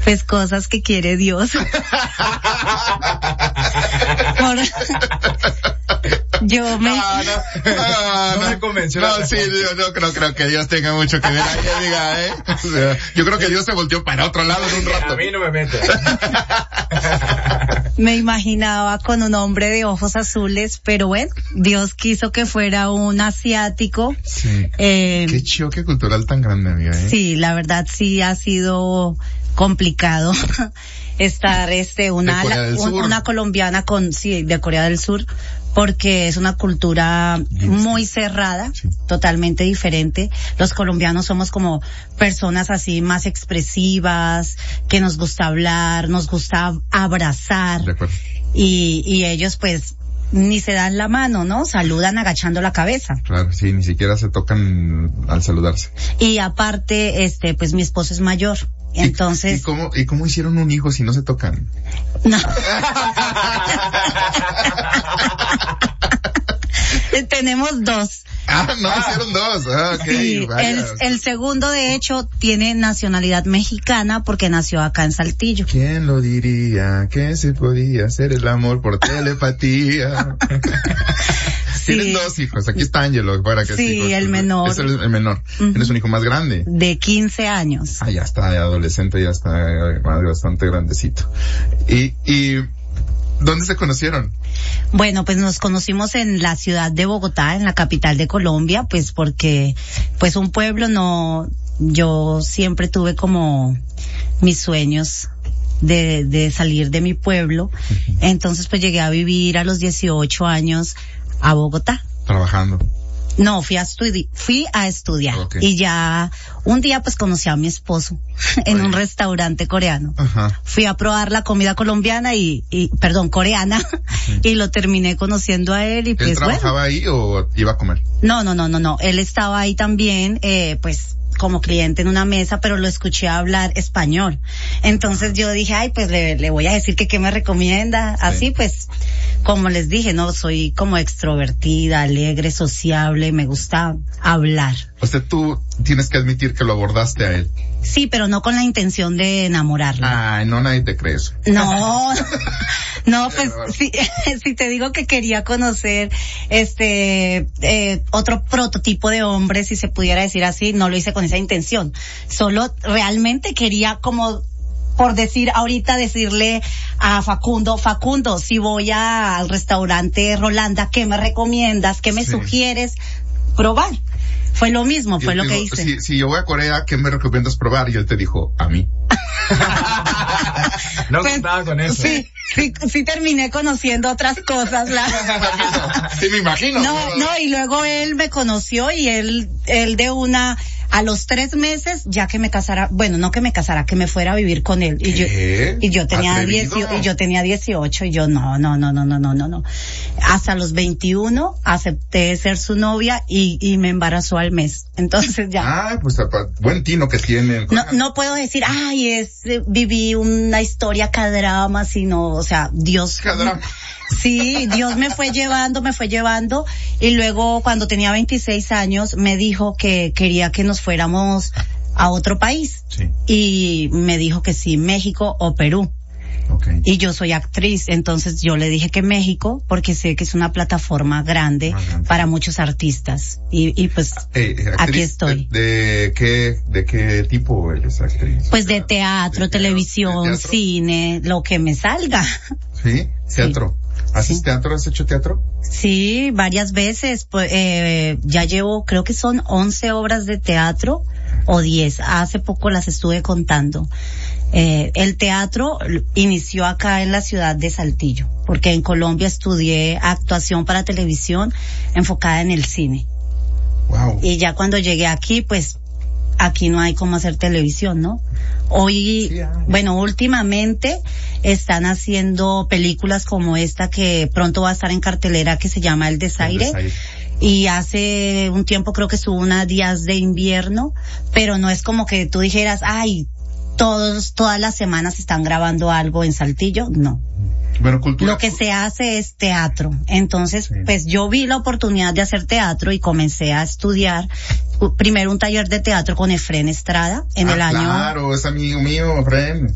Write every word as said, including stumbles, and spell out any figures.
Pues cosas que quiere Dios. Por... Yo me... No, no, no, no, me convenció. No, sí, yo no creo, creo que Dios tenga mucho que ver ahí, amiga, ¿eh? O sea, yo creo que Dios se volteó para otro lado en un rato. A mí no me mete. Me imaginaba con un hombre de ojos azules, pero bueno, Dios quiso que fuera un asiático. Sí. Eh, Qué choque cultural tan grande, amiga, ¿eh? Sí, la verdad sí ha sido complicado estar este una un, una colombiana con sí de Corea del Sur, porque es una cultura muy cerrada, sí. Totalmente diferente. Los colombianos somos como personas así más expresivas, que nos gusta hablar, nos gusta abrazar. De acuerdo. Y, y ellos pues ni se dan la mano, ¿no? Saludan agachando la cabeza. Claro, sí, ni siquiera se tocan al saludarse. Y aparte, este, pues mi esposo es mayor. Entonces. ¿Y, y cómo, y cómo hicieron un hijo si no se tocan? No. Tenemos dos. Ah, no, ah. hicieron dos. Ah, okay, sí, el, el segundo, de hecho, tiene nacionalidad mexicana porque nació acá en Saltillo. ¿Quién lo diría? Que se podía hacer el amor por telepatía. Sí. Tienes dos hijos. Aquí está Ángelo, para que sí, hijos. el menor. Es el, el menor. Uh-huh. Tienes un hijo más grande. De quince años. Ah, ya está, ya adolescente, ya está bastante grandecito. Y, y, ¿dónde se conocieron? Bueno, pues nos conocimos en la ciudad de Bogotá, en la capital de Colombia, pues porque, pues un pueblo no, yo siempre tuve como mis sueños de, de salir de mi pueblo. Uh-huh. Entonces pues llegué a vivir a los dieciocho años a Bogotá. Trabajando. No, fui a estudiar, fui a estudiar. Okay. Y ya un día pues conocí a mi esposo en Oye. un restaurante coreano. Ajá. Fui a probar la comida colombiana y, y perdón, coreana, uh-huh. y lo terminé conociendo a él y pues ¿Él trabajaba bueno. ahí o iba a comer? No, no, no, no, no, él estaba ahí también, eh, pues como cliente en una mesa, pero lo escuché hablar español. Entonces yo dije, ay, pues le, le voy a decir que qué me recomienda. Sí. Así pues, como les dije, no, soy como extrovertida, alegre, sociable, me gusta hablar. O sea, tú tienes que admitir que lo abordaste a él. Sí, pero no con la intención de enamorarlo. Ay, no, nadie te cree eso. No, no, pues si, si te digo que quería conocer este eh, otro prototipo de hombre, si se pudiera decir así, no lo hice con esa intención. Solo realmente quería como, por decir ahorita, decirle a Facundo, Facundo, si voy a, al restaurante Rolanda, ¿qué me recomiendas? ¿Qué me sí. sugieres probar? Fue lo mismo, fue yo lo digo, que hice. Si, si yo voy a Corea, ¿qué me recomiendas probar? Y él te dijo, a mí. No pues, contaba con eso. Sí, sí, sí terminé conociendo otras cosas. La... Sí, me imagino. No, no, y luego él me conoció y él, él de una, a los tres meses, ya que me casara, bueno, no que me casara, que me fuera a vivir con él. Y ¿Qué? yo, y yo tenía dieciocho, y yo tenía dieciocho, y yo no, no, no, no, no, no, no, no. Hasta los veintiuno acepté ser su novia y, y me embarazó al mes. Entonces ya. Ah, pues buen tino que tiene. No, no puedo decir, ay, es, viví una historia cadrama, sino, o sea, Dios. Cadrama. Sí, Dios me fue llevando, me fue llevando, y luego cuando tenía veintiséis años me dijo que quería que nos fuéramos a otro país. Sí. Y me dijo que sí, México o Perú. Okay. Y yo soy actriz, entonces yo le dije que México, porque sé que es una plataforma grande, grande. para muchos artistas. Y, y pues, eh, actriz, aquí estoy. De, de qué, de qué tipo eres actriz? Pues de teatro, de televisión, de teatro? Cine, lo que me salga. ¿Sí? Teatro. Sí. ¿Haces sí. teatro? ¿Has hecho teatro? Sí, varias veces. Pues, eh, ya llevo, creo que son once obras de teatro o diez. Hace poco las estuve contando. Eh, el teatro inició acá en la ciudad de Saltillo, porque en Colombia estudié actuación para televisión enfocada en el cine. Wow. Y ya cuando llegué aquí, pues, aquí no hay cómo hacer televisión, ¿no? Hoy, sí, bueno, últimamente están haciendo películas como esta que pronto va a estar en cartelera, que se llama El Desaire. El Desaire. Y hace un tiempo creo que estuvo una Días de Invierno, pero no es como que tú dijeras, ay, todos, todas las semanas están grabando algo en Saltillo, no. Bueno, cultura. Lo que se hace es teatro. Entonces, sí. pues yo vi la oportunidad de hacer teatro y comencé a estudiar primero un taller de teatro con Efrén Estrada en ah, el año. Claro, es amigo mío, Efrén.